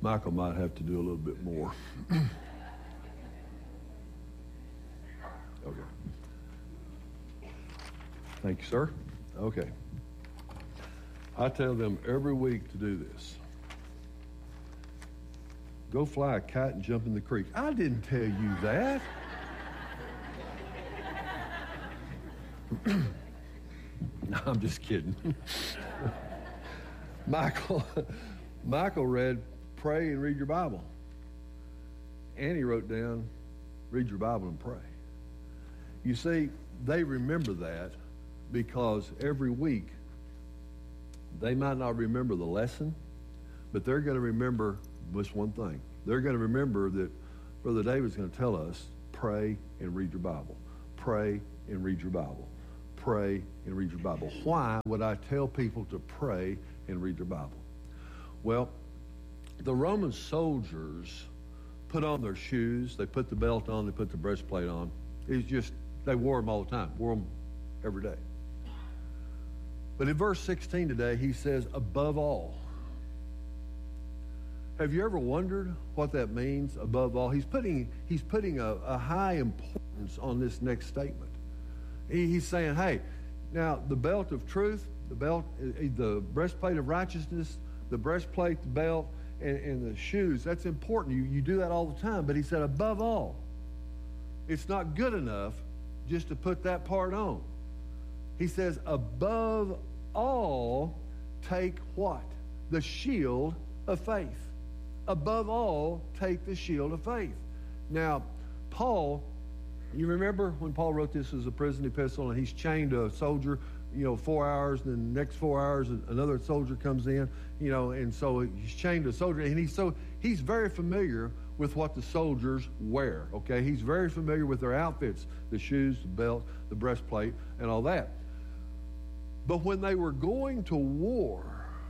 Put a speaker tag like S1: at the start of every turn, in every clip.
S1: Michael might have to do a little bit more. Okay. Thank you, sir. Okay. I tell them every week to do this. Go fly a kite and jump in the creek. I didn't tell you that. No, I'm just kidding. Michael read, pray and read your Bible. Annie wrote down, read your Bible and pray. You see, they remember that because every week they might not remember the lesson, but they're going to remember this one thing. They're going to remember that Brother David's going to tell us, pray and read your Bible. Pray and read your Bible. Pray and read your Bible. Why would I tell people to pray and read their Bible? Well, the Roman soldiers put on their shoes, they put the belt on, they put the breastplate on. It's just, they wore them all the time, wore them every day. But in verse 16 today, he says, above all. Have you ever wondered what that means, above all? He's putting a high importance on this next statement. He's saying, hey, now the belt of truth, the breastplate of righteousness, the breastplate, the belt, and the shoes, that's important. You do that all the time. But he said, above all, it's not good enough just to put that part on. He says, above all, take what? The shield of faith. Above all, take the shield of faith. Now, Paul, you remember when Paul wrote this as a prison epistle and he's chained to a soldier, 4 hours, and then the next 4 hours another soldier comes in, and so he's chained to a soldier, and he's very familiar with what the soldiers wear, okay? He's very familiar with their outfits, the shoes, the belt, the breastplate, and all that. But when they were going to war,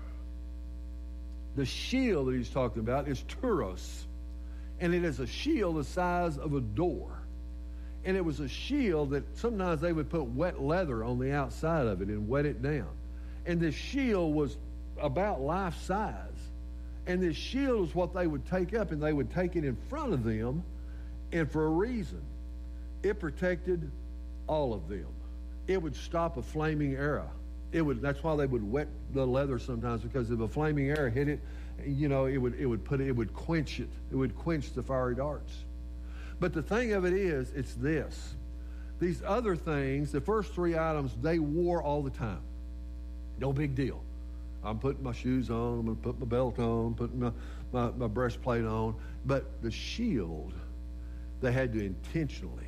S1: the shield that he's talking about is turos, and it is a shield the size of a door. And it was a shield that sometimes they would put wet leather on the outside of it and wet it down. And this shield was about life size. And this shield is what they would take up, and they would take it in front of them, and for a reason. It protected all of them. It would stop a flaming arrow. That's why they would wet the leather sometimes, because if a flaming arrow hit it, it would quench it. It would quench the fiery darts. But the thing of it is, it's this. These other things, the first three items, they wore all the time. No big deal. I'm putting my shoes on, I'm going to put my belt on, putting my breastplate on. But the shield, they had to intentionally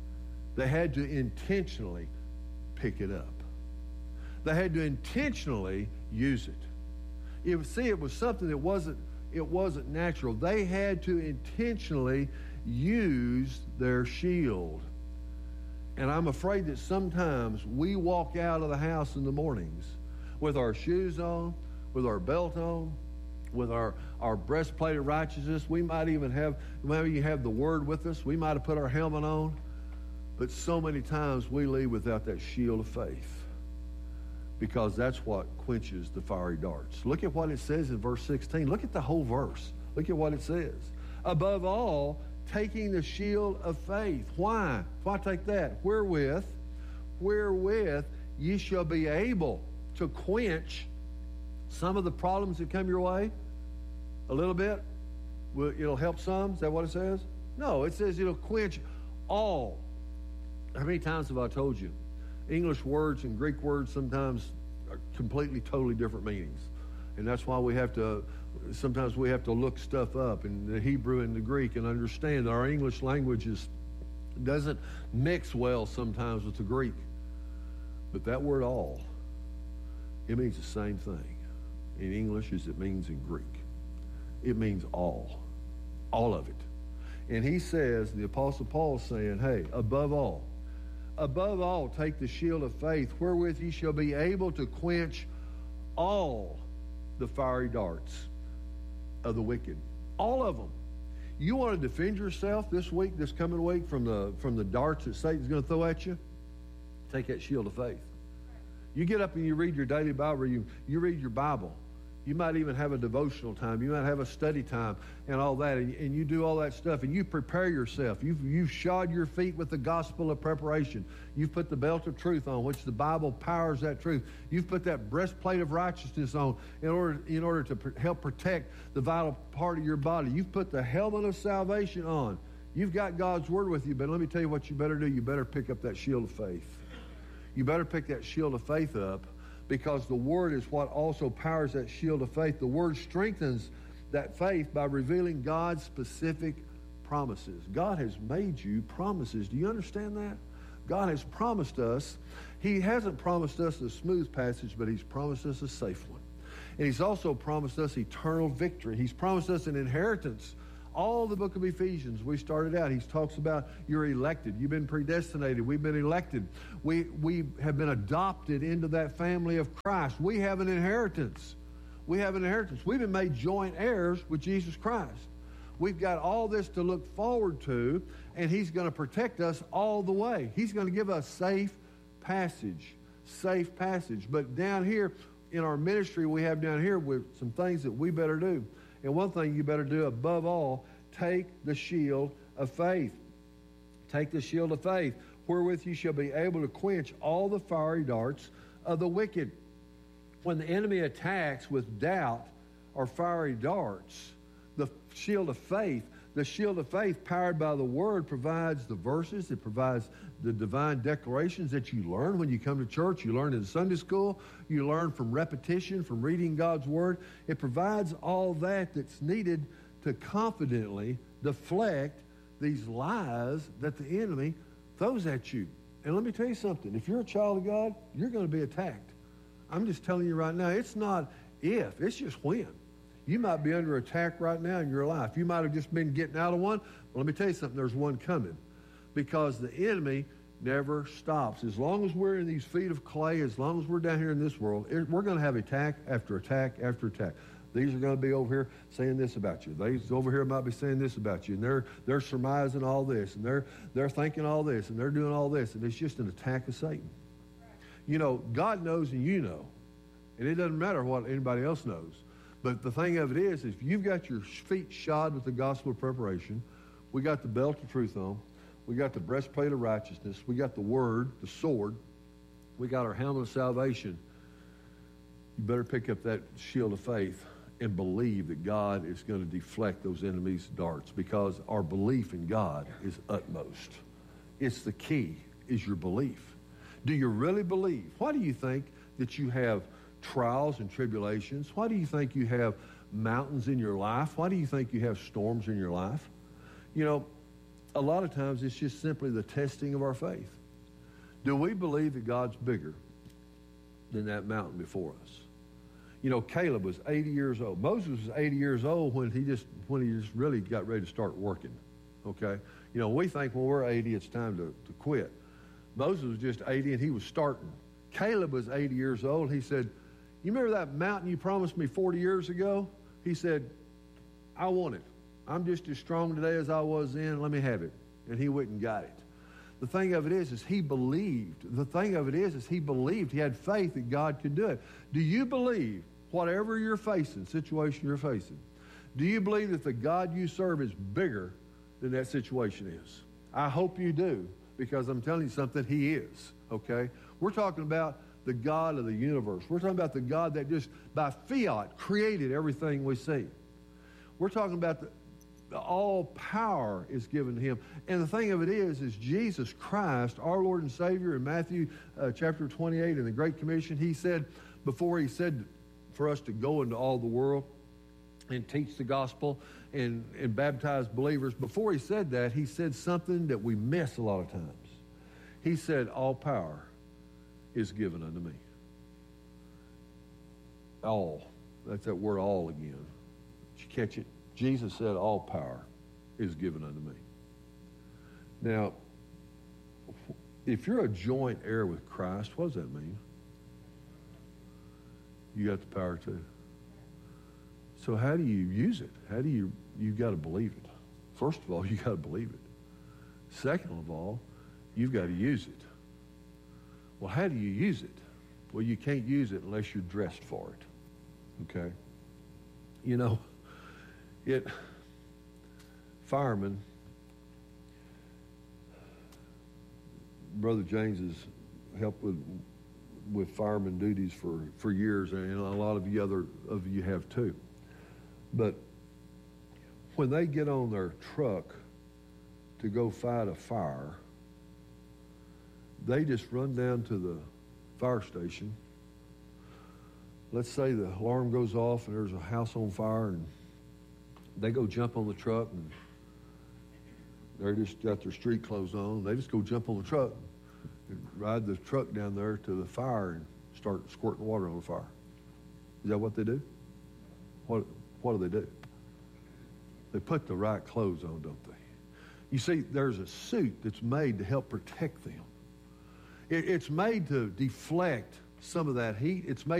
S1: pick it up. They had to intentionally use it. It was something that wasn't natural. They had to intentionally use their shield. And I'm afraid that sometimes we walk out of the house in the mornings with our shoes on, with our belt on, with our breastplate of righteousness. We might even have the word with us. We might have put our helmet on. But so many times we leave without that shield of faith, because that's what quenches the fiery darts. Look at what it says in verse 16. Look at the whole verse. Look at what it says. Above all, taking the shield of faith. Why? Why take that? Wherewith ye shall be able to quench some of the problems that come your way. A little bit. It'll help some. Is that what it says? No, it says it'll quench all. How many times have I told you? English words and Greek words sometimes are completely, totally different meanings. And that's why sometimes we have to look stuff up in the Hebrew and the Greek and understand that our English language doesn't mix well sometimes with the Greek. But that word all, it means the same thing in English as it means in Greek. It means all of it. And he says, the Apostle Paul is saying, hey, above all, take the shield of faith, wherewith ye shall be able to quench all the fiery darts of the wicked. All of them. You want to defend yourself this coming week, from the darts that Satan's going to throw at you? Take that shield of faith. You get up and you read your daily Bible, you read your Bible, You might even have a devotional time. You might have a study time and all that. And you do all that stuff. And you prepare yourself. You've shod your feet with the gospel of preparation. You've put the belt of truth on, which the Bible powers that truth. You've put that breastplate of righteousness on in order to help protect the vital part of your body. You've put the helmet of salvation on. You've got God's word with you. But let me tell you what you better do. You better pick up that shield of faith. You better pick that shield of faith up, because the Word is what also powers that shield of faith. The Word strengthens that faith by revealing God's specific promises. God has made you promises. Do you understand that? God has promised us. He hasn't promised us a smooth passage, but He's promised us a safe one. And He's also promised us eternal victory. He's promised us an inheritance. All the book of Ephesians, we started out, he talks about you're elected. You've been predestinated. We've been elected. We have been adopted into that family of Christ. We have an inheritance. We have an inheritance. We've been made joint heirs with Jesus Christ. We've got all this to look forward to, and He's going to protect us all the way. He's going to give us safe passage. Safe passage. But down here in our ministry, we have down here with some things that we better do. And one thing you better do above all, take the shield of faith. Take the shield of faith, wherewith you shall be able to quench all the fiery darts of the wicked. When the enemy attacks with doubt or fiery darts, the shield of faith powered by the Word provides the verses. It provides the divine declarations that you learn when you come to church. You learn in Sunday school. You learn from repetition, from reading God's Word. It provides all that's needed to confidently deflect these lies that the enemy throws at you. And let me tell you something. If you're a child of God, you're going to be attacked. I'm just telling you right now, it's not if, it's just when. You might be under attack right now in your life. You might have just been getting out of one. Well, let me tell you something. There's one coming, because the enemy never stops. As long as we're in these feet of clay, as long as we're down here in this world, we're going to have attack after attack after attack. These are going to be over here saying this about you. These over here might be saying this about you. And they're surmising all this. And they're thinking all this. And they're doing all this. And it's just an attack of Satan. You know, God knows and you know. And it doesn't matter what anybody else knows. But the thing of it is, if you've got your feet shod with the gospel of preparation, we got the belt of truth on, we got the breastplate of righteousness, we got the word, the sword, we got our helmet of salvation. You better pick up that shield of faith and believe that God is going to deflect those enemies' darts, because our belief in God is utmost. It's the key, is your belief. Do you really believe? Why do you think that you have trials and tribulations? Why do you think you have mountains in your life? Why do you think you have storms in your life? You know, a lot of times it's just simply the testing of our faith. Do we believe that God's bigger than that mountain before us? You know, Caleb was 80 years old. Moses was 80 years old when he just really got ready to start working. Okay? You know, we think when we're 80 it's time to quit. Moses was just 80 and he was starting. Caleb was 80 years old. He said, you remember that mountain you promised me 40 years ago? He said, I want it. I'm just as strong today as I was then. Let me have it. And he went and got it. The thing of it is he believed. The thing of it is he believed. He had faith that God could do it. Do you believe, whatever you're facing, situation you're facing, do you believe that the God you serve is bigger than that situation is? I hope you do, because I'm telling you something, He is, okay? We're talking about the God of the universe. We're talking about the God that just by fiat created everything we see. We're talking about the all power is given to Him. And the thing of it is Jesus Christ, our Lord and Savior, in Matthew chapter 28 in the Great Commission, He said, before He said for us to go into all the world and teach the gospel and baptize believers, before He said that, He said something that we miss a lot of times. He said, all power is given unto me. All. That's that word all again. Did you catch it? Jesus said all power is given unto me. Now, if you're a joint heir with Christ, what does that mean? You got the power too. So how do you use it? You've got to believe it. First of all, you got to believe it. Second of all, you've got to use it. Well, how do you use it? Well, you can't use it unless you're dressed for it. Okay? You know, firemen, Brother James has helped with fireman duties for years, and a lot of you have too. But when they get on their truck to go fight a fire, they just run down to the fire station. Let's say the alarm goes off and there's a house on fire, and they go jump on the truck, and they just got their street clothes on. They just go jump on the truck and ride the truck down there to the fire and start squirting water on the fire. Is that what they do? What do they do? They put the right clothes on, don't they? You see, there's a suit that's made to help protect them. It's made to deflect some of that heat. It's made